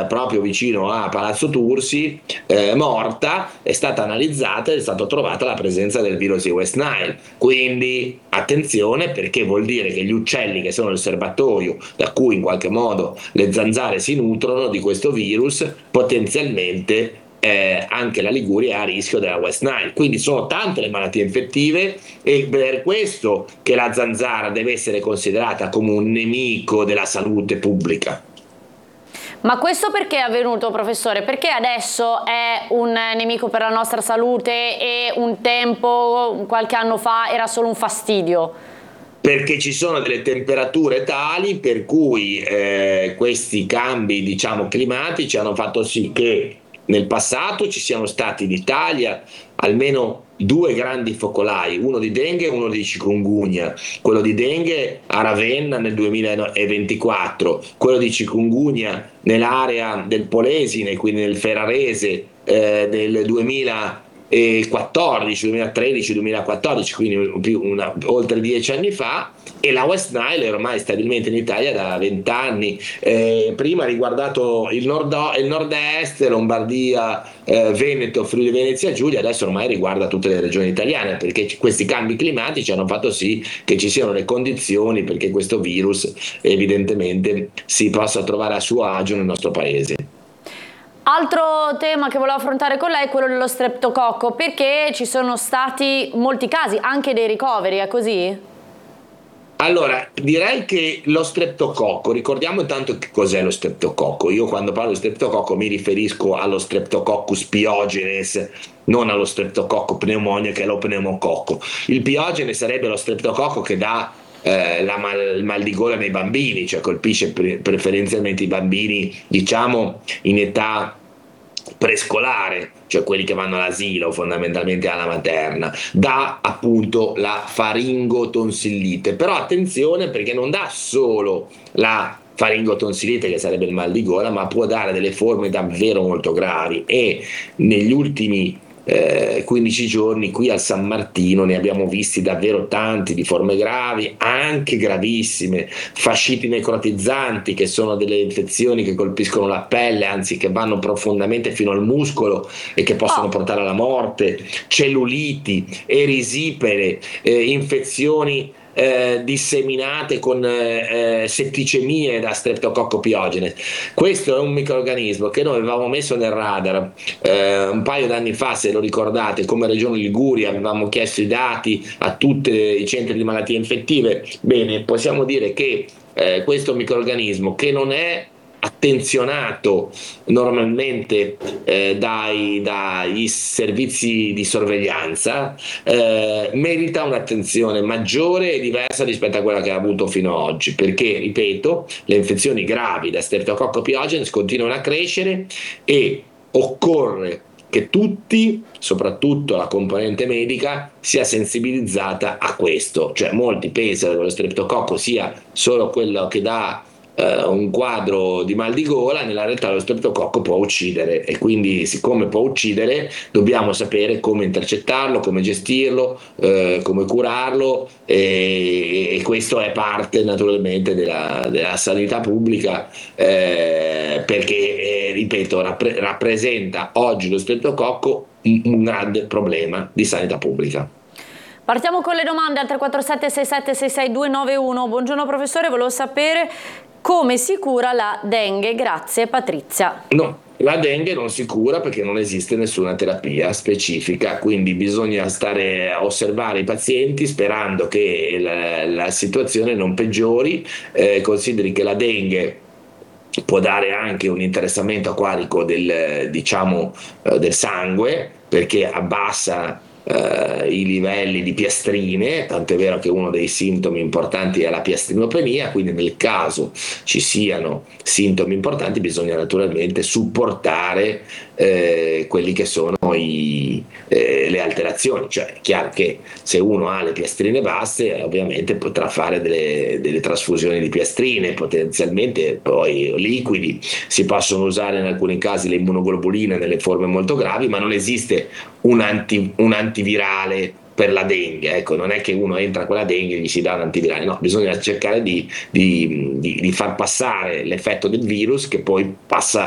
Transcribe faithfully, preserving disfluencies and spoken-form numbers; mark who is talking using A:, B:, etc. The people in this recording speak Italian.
A: proprio vicino a Palazzo Tursi, eh, morta, è stata analizzata ed è stata trovata la presenza del virus di West Nile. Quindi attenzione, perché vuol dire che gli uccelli, che sono il serbatoio da cui in qualche modo le zanzare si nutrono di questo virus, potenzialmente eh, anche la Liguria è a rischio della West Nile. Quindi sono tante le malattie infettive, e per questo che la zanzara deve essere considerata come un nemico della salute pubblica.
B: Ma questo perché è avvenuto, professore? Perché adesso è un nemico per la nostra salute e un tempo, qualche anno fa, era solo un fastidio?
A: Perché ci sono delle temperature tali per cui eh, questi cambi, diciamo, climatici hanno fatto sì che nel passato ci siano stati in Italia almeno due grandi focolai, uno di dengue e uno di chikungunya. Quello di dengue a Ravenna nel duemilaventiquattro, quello di chikungunya nell'area del Polesine, quindi nel Ferrarese, eh, del duemilaquattordici, duemilatredici, duemilaquattordici, quindi più una, oltre dieci anni fa. E la West Nile è ormai stabilmente in Italia da vent'anni. Eh, prima ha riguardato il, nord il nord-est, Lombardia, eh, Veneto, Friuli Venezia Giulia, adesso ormai riguarda tutte le regioni italiane, perché questi cambi climatici hanno fatto sì che ci siano le condizioni perché questo virus evidentemente si possa trovare a suo agio nel nostro paese.
B: Altro tema che volevo affrontare con lei è quello dello streptococco, perché ci sono stati molti casi, anche dei ricoveri, è così?
A: Allora, direi che lo streptococco, ricordiamo intanto che cos'è lo streptococco. Io quando parlo di streptococco mi riferisco allo Streptococcus pyogenes, non allo streptococco pneumonia che è lo pneumococco. Il piogene sarebbe lo streptococco che dà eh, la mal, il mal di gola nei bambini, cioè colpisce pre preferenzialmente i bambini, diciamo, in età prescolare, cioè quelli che vanno all'asilo, fondamentalmente alla materna, dà appunto la faringotonsillite. Però attenzione, perché non dà solo la faringotonsillite, che sarebbe il mal di gola, ma può dare delle forme davvero molto gravi, e negli ultimi Eh, quindici giorni qui al San Martino ne abbiamo visti davvero tanti di forme gravi, anche gravissime, fasciti necrotizzanti, che sono delle infezioni che colpiscono la pelle, anzi che vanno profondamente fino al muscolo e che possono portare alla morte, celluliti, erisipere, eh, infezioni Eh, disseminate con eh, setticemie da Streptococco pyogenes. Questo è un microrganismo che noi avevamo messo nel radar eh, un paio d'anni fa, se lo ricordate, come Regione Liguria avevamo chiesto i dati a tutti i centri di malattie infettive. Bene, possiamo dire che eh, questo microrganismo, che non è attenzionato normalmente eh, dai, dai servizi di sorveglianza, eh, merita un'attenzione maggiore e diversa rispetto a quella che ha avuto fino ad oggi, perché, ripeto, le infezioni gravi da Streptococco pyogenes continuano a crescere e occorre che tutti, soprattutto la componente medica, sia sensibilizzata a questo. Cioè molti pensano che lo streptococco sia solo quello che dà un quadro di mal di gola, nella realtà lo streptococco può uccidere, e quindi, siccome può uccidere, dobbiamo sapere come intercettarlo, come gestirlo, eh, come curarlo, e, e questo è parte naturalmente della, della sanità pubblica, eh, perché eh, ripeto, rappre rappresenta oggi lo streptococco un, un grande problema di sanità pubblica.
B: Partiamo con le domande al tre quattro sette sei sette sei sei due nove uno. Buongiorno professore, volevo sapere come si cura la dengue. Grazie, Patrizia.
A: No, la dengue non si cura perché non esiste nessuna terapia specifica, quindi bisogna stare a osservare i pazienti sperando che la, la situazione non peggiori. Eh, consideri che la dengue può dare anche un interessamento acquatico del, diciamo, del sangue, perché abbassa Uh, i livelli di piastrine, tant'è vero che uno dei sintomi importanti è la piastrinopenia, quindi nel caso ci siano sintomi importanti bisogna naturalmente supportare eh, quelli che sono i, eh, le alterazioni. Cioè è chiaro che se uno ha le piastrine basse ovviamente potrà fare delle, delle trasfusioni di piastrine, potenzialmente poi liquidi, si possono usare in alcuni casi le immunoglobuline nelle forme molto gravi, ma non esiste un, anti, un antivirale per la dengue. Ecco, non è che uno entra con la dengue e gli si dà un antivirale, no, bisogna cercare di, di, di, di far passare l'effetto del virus, che poi passa